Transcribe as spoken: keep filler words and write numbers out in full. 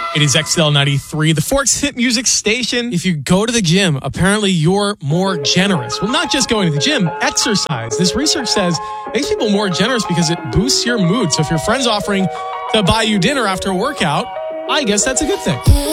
It is X L ninety-three, the Forks Hit Music Station. If you go to the gym, apparently you're more generous. Well, not just going to the gym, exercise. This research says it makes people more generous because it boosts your mood. So if your friend's offering to buy you dinner after a workout, I guess that's a good thing.